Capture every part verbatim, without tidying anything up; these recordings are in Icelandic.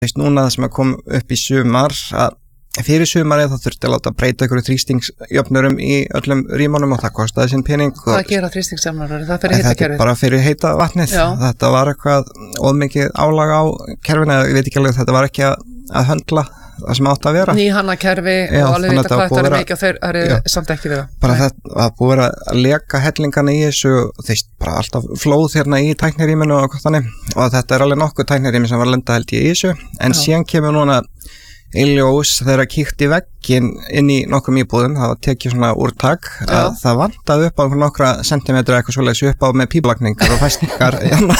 veist núna það sem að kom upp í sumar að fyrir sumarið þá þurfti að láta breyta ykkur þrýstingsjöfnurum í öllum rýmunum og það kostaði sinn pening. Hvað gera þrýstingsjöfnurar? Það fyrir heita kerfið? Þetta er bara fyrir heita vatnið. Já. Þetta var eitthvað ómikið álag á kerfinu, ég veit ekki alveg þetta var ekki að, að höndla það sem átt að vera. Nýhanna kerfi já, og alveg vita hvað þetta er mikið og þeir eru samt ekki við það. Bara Nei. Þetta var búið að leka hellingana í þessu þeist bara alltaf flóð hérna í tæknirýminu og hvað þannig og þetta er alveg nokkuð tæknirými sem var lenda held ég í þessu en já. Síðan kemur núna í ljós þegar að kíkti vegginn inn í nokkrum íbúðum, það var tekið svona úrtak að Já. Það vantaði upp á nokkra sentimetri eitthvað svoleiðis upp á með píplagningar og fæstingar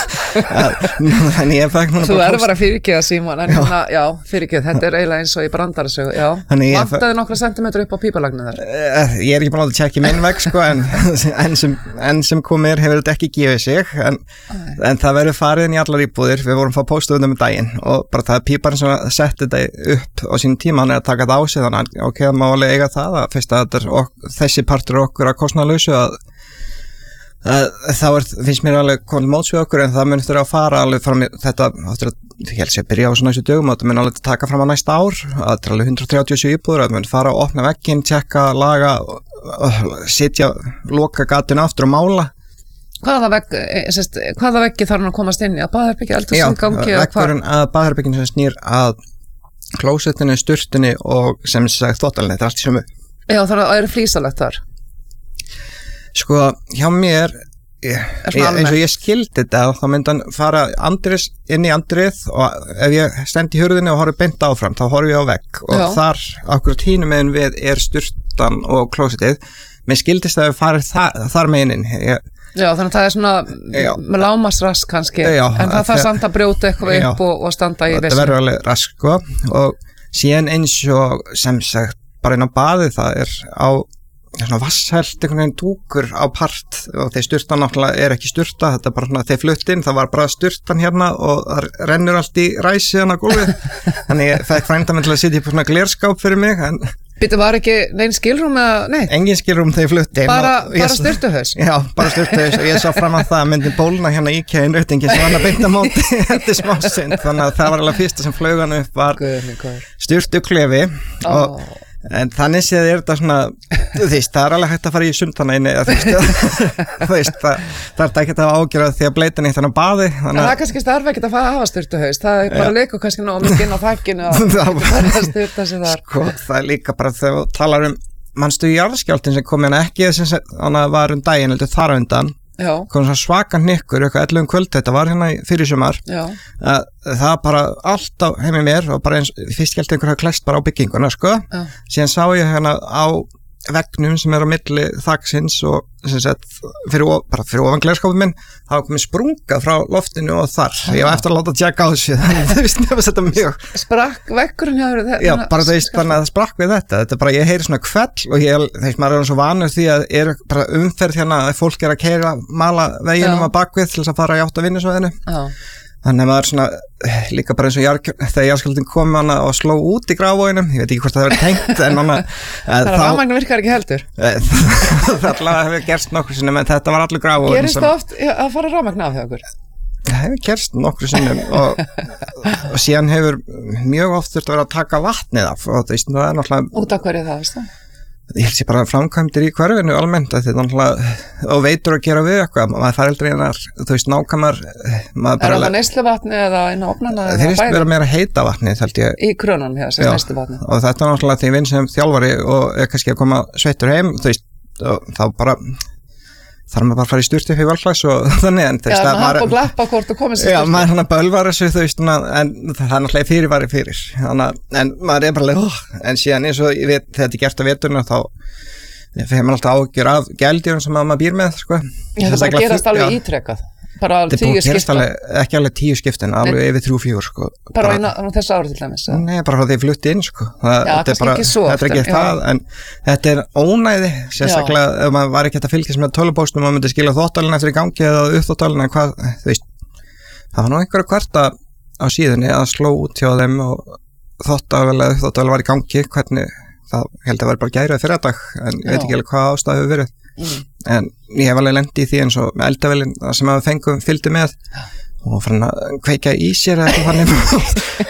en ég fekk núna Þú er bara fyrirgeða Símon en hérna, já, fyrirgeð, þetta er eiginlega eins og í brandarasögu já, vantaði nokkra sentimetri upp á píplagningar Ég er ekki búin að tjekka minn vegg sko en, en, sem, en sem komir hefur þetta ekki gefið sig en, en það verður farið inn í allar íbúðir við vorum að fá póstöðum um daginn og bara það er píparinn sem setti þetta upp á sín tíma hann er að taka þetta á sig þannig að ok, það má alveg eiga það að fyrst að þetta er ok, þessi partur okkur að kostnaðarlausu að, að þá er, finnst mér alveg komið móts við okkur en það mun þurfa að fara alveg fram í þetta áttur að, ég held sér að byrja á svona þessu dögum og það mun alveg taka fram á næsta ár að þetta er alveg hundrað þrjátíu og sjö íbúður að það mun fara að opna vegginn, tjekka, laga sitja, loka gatinu aftur og mála Hvaða vegg, sérst, hvaða veggi þarf hann að komast inn í að baðherbergi, eldhúsgangi Já, veggurinn að baðherberginu sem snýr að klósettinu, sturtunni og sem sagt þvottalinni, þetta er allt í sömu. Já, það er flísalegt þar. Sko, hjá mér, ég, ég, eins og ég skildi þetta, þá myndi hann fara andris inn í andrið og ef ég stend í hurðinni og horfi beint áfram, þá horfi ég á vegg og Já. Þar, akkurat hínum megin við er sturtan og klósettið. Mér skildist að við farið þar, þar megin inn. Ég, Já, þannig að það er svona já. Með lámasrask kannski, já, en það þarf samt að brjóta eitthvað já. Upp og, og standa í vissu. Það verður alveg rask, sko, og síðan eins og sem sagt, bara inn á baðið það er á svona vasshelt, einhvern veginn dúkur á part og þeir sturtan náttúrulega er ekki sturta, þetta er bara svona, þeir flutt inn, það var bara sturtan hérna og það rennur allt í ræsi hérna á gólfið, þannig ég fekk frænda mig til að sitja upp svona glerskáp fyrir mig, en Býttu var ekki neinn skilrúm eða, nei? Engin skilrúm þegar ég flutti. Bara, bara styrtuhaus? Já, bara styrtuhaus og ég sá fram á það að myndi bólna hérna IKEA í Nautingi sem var að beinta móti eftir smásynd, þannig að það var alveg fyrsta sem flaug hann upp var styrtuklefi og oh. En þannig séð er þetta svona, þú veist, það er alveg hægt að fara í sundana inni, þú veist, það, það er ekki að ágjöra því að bleita nýtt þannig að baði. En það er kannski starf ekkert að hafa styrtuhaus, það er bara leikur kannski ná mikið inn á þakkinu og það er styrta sig þar. Sko, það er líka bara þegar þú talar um, manstu í jarðskjálftin sem kom hérna ekki, sem þannig að var um daginn, heldur þar á undan, Já. Kom svona svakan hnykkur, eitthvað ellefu um kvöld, þetta var hérna fyrir sumar, að það bara allt á heimi mér og bara eins, fyrst gælt einhver hafa klest bara á bygginguna, sko, Já. Síðan sá ég hérna á veggnum sem er á milli þaksins og sem sagt, fyrir, bara fyrir ofan glerskápum minn, það var komið sprunga frá loftinu og þar, ég var eftir að láta tjekka á þessu, þannig að þú veist nefnast þetta mjög. Sprakk veggurinn hjá þér? Já, bara þú veist, þannig að það sprakk við þetta, þetta er bara, ég heyri svona kvell og ég, þegar maður er svo vanur því að er bara umferð hérna að fólk er að keyra, mala veginum að bakvið til þess að fara í átt að vinnusvæðinu. Já. Þannig að maður svona, líka bara eins og jarg, þegar jarðskjálftinn kom hana og sló út í grafvóginum, ég veit ekki hvort það verið tengt, en hana... Það er rafmagn virkar ekki heldur. Það allavega hefur gerst nokkru sinnum, en þetta var allir grafvógin. Gerist það oft að fara rafmagn af hjá okkur? Það hefur gerst nokkru sinnum og, og síðan hefur mjög oft þurft að vera að taka vatnið af og það er náttúrulega... Út af hverju það, veist það? Ég held sér bara framkvæmdir í hverfinu almennt að þetta náttúrulega og veitur að gera við eitthvað, maður fær aldrei einar, þú veist, nákvæmar Er það neysluvatni eða inn á ofnana? Það finnst vera meira heita vatni, held ég Í krönunum, já, sem neysluvatni Og þetta er náttúrulega því ég vinn sem þjálfari og er kannski að koma sveittur heim, þú veist, og þá bara þarf maður bara að fara í sturtu fyrir valklass og þannig en Já, maður hafa og glappa hvort þú komist í sturtu Já, maður er hann að bölvar þessu, þú veist, en það er náttúrulega fyrirvari fyrir, þannig en maður er bara leið, oh, en síðan eins og ég veit, þegar þetta er gert á veturna, þá fyrir maður alltaf ágjör af gældjörn sem maður býr með, sko Já, það bara gerast alveg ítrekkað bara tíu skipta ekki alveg tíu skiptin, alveg yfir þrjú fjögur sko. bara, bara á þessu ári til dæmis nei, bara frá því ég flutti inn sko. það, já, þetta er bara, ekki svo þetta er ekki það en þetta er ónæði sérstaklega ef maður var ekki að fylgjast með tölvupóstum maður myndi skila þvottalina eftir í gangi eða uppþvottalina hvað, þú veist það var nú einhverju kvarta á síðunni að sló út hjá þeim og þvottavel eða uppþvottavel var í gangi hvernig, það held að vera bara gærið fyrir dag en ég veit ekki alveg hvað ástæða hefur verið Mm. en ég hef alveg lent í því eins og með eldavélin sem að fengum fylgdi með og fann að kveika í sér eða þannig